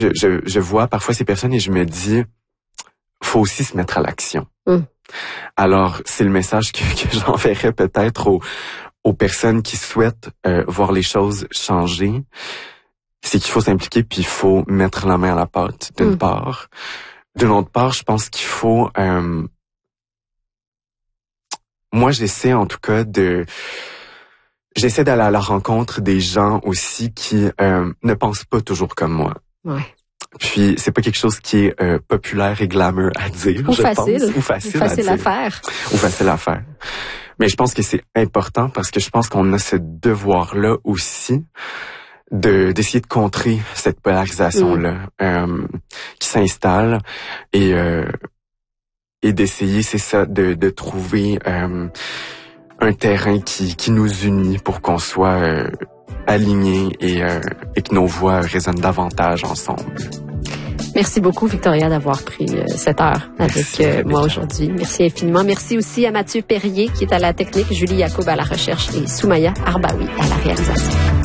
je vois parfois ces personnes et je me dis, faut aussi se mettre à l'action. Alors, c'est le message que j'enverrais peut-être aux personnes qui souhaitent voir les choses changer. C'est qu'il faut s'impliquer puis il faut mettre la main à la pâte, d'une part. D'une autre part, je pense qu'il faut... moi, j'essaie en tout cas J'essaie d'aller à la rencontre des gens aussi qui ne pensent pas toujours comme moi. Ouais. Puis c'est pas quelque chose qui est populaire et glamour à dire, ou je facile. pense. Ou facile à faire. Ou facile à faire. Mais je pense que c'est important parce que je pense qu'on a ce devoir-là aussi d'essayer de contrer cette polarisation-là qui s'installe et d'essayer, c'est ça, de trouver un terrain qui nous unit pour qu'on soit alignés et que nos voix résonnent davantage ensemble. Merci beaucoup, Victoria, d'avoir pris cette heure avec moi aujourd'hui. Merci infiniment. Merci aussi à Mathieu Perrier, qui est à la technique, Julie Yacoub à la recherche et Soumaya Arbaoui à la réalisation.